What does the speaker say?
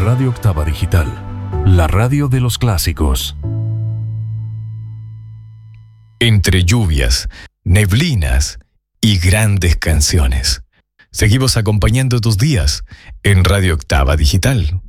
Radio Octava Digital, la radio de los clásicos. Entre lluvias, neblinas y grandes canciones. Seguimos acompañando tus días en Radio Octava Digital.